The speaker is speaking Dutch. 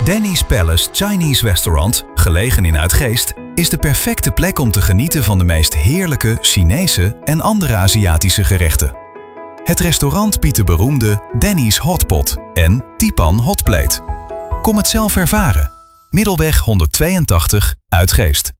Danny's Palace Chinese Restaurant, gelegen in Uitgeest, is de perfecte plek om te genieten van de meest heerlijke Chinese en andere Aziatische gerechten. Het restaurant biedt de beroemde Danny's Hotpot en Tipan Hotplate. Kom het zelf ervaren. Middelweg 182 Uitgeest.